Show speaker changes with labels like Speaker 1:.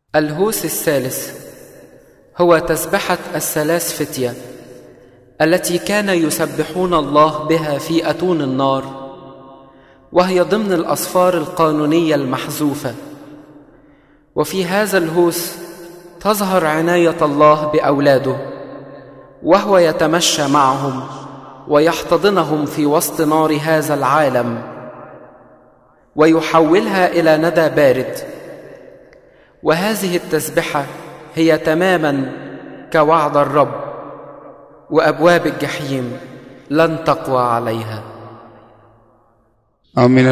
Speaker 1: الهوس الثالث هو تسبحة الثلاث فتية التي كان يسبحون الله بها في أتون النار، وهي ضمن الأسفار القانونية المحذوفة. وفي هذا الهوس تظهر عناية الله بأولاده، وهو يتمشى معهم ويحتضنهم في وسط نار هذا العالم ويحولها إلى ندى بارد. وهذه التسبحة هي تماما كوعد الرب، وأبواب الجحيم لن تقوى عليها.
Speaker 2: آمين.